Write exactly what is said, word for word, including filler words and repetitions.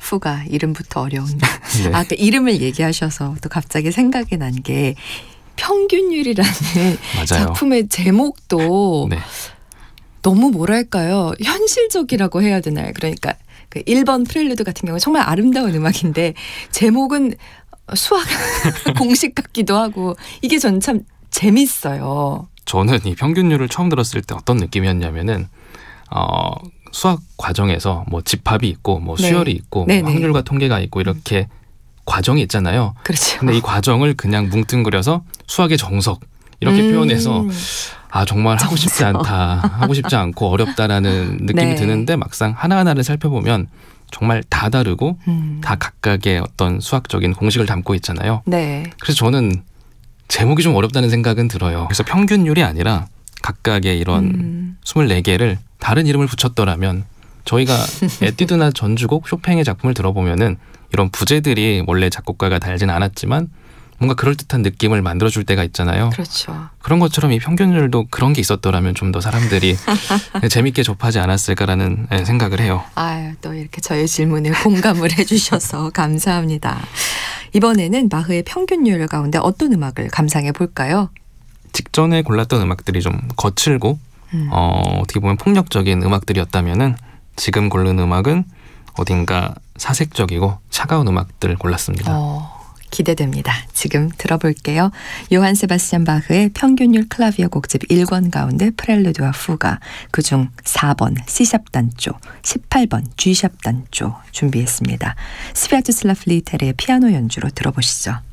후가 이름부터 어려운데. 네. 아, 그 이름을 얘기하셔서 또 갑자기 생각이 난 게 평균율이라는 맞아요. 작품의 제목도 네. 너무 뭐랄까요? 현실적이라고 해야 되나요? 그러니까 그 일 번 프렐류드 같은 경우 정말 아름다운 음악인데 제목은 수학 공식 같기도 하고 이게 전 참 재밌어요. 저는 이 평균율을 처음 들었을 때 어떤 느낌이었냐면은 어, 수학 과정에서 뭐 집합이 있고 뭐 네. 수열이 있고 뭐 네네. 확률과 통계가 있고 이렇게 과정이 있잖아요. 그렇죠. 근데 이 과정을 그냥 뭉뚱그려서 수학의 정석 이렇게 음. 표현해서 아 정말 하고 싶지 정석. 않다, 하고 싶지 않고 어렵다라는 느낌이 네. 드는데 막상 하나하나를 살펴보면 정말 다 다르고 음. 다 각각의 어떤 수학적인 공식을 담고 있잖아요. 네. 그래서 저는 제목이 좀 어렵다는 생각은 들어요. 그래서 평균율이 아니라 각각의 이런 음. 스물네 개를 다른 이름을 붙였더라면 저희가 에뛰드나 전주곡, 쇼팽의 작품을 들어보면은 이런 부제들이 원래 작곡가가 달진 않았지만 뭔가 그럴듯한 느낌을 만들어줄 때가 있잖아요. 그렇죠. 그런 것처럼 이 평균율도 그런 게 있었더라면 좀 더 사람들이 재밌게 접하지 않았을까라는 생각을 해요. 아유, 또 이렇게 저의 질문에 공감을 해주셔서 감사합니다. 이번에는 바흐의 평균율 가운데 어떤 음악을 감상해 볼까요? 직전에 골랐던 음악들이 좀 거칠고 음. 어, 어떻게 보면 폭력적인 음악들이었다면은 지금 고른 음악은 어딘가 사색적이고 차가운 음악들 골랐습니다. 어, 기대됩니다. 지금 들어볼게요. 요한 세바스찬 바흐의 평균율 클라비어 곡집 일 권 가운데 프렐루드와 후가, 그중 사 번 C샵 단조, 십팔 번 G샵 단조 준비했습니다. 스비아토슬라프 리테르의 피아노 연주로 들어보시죠.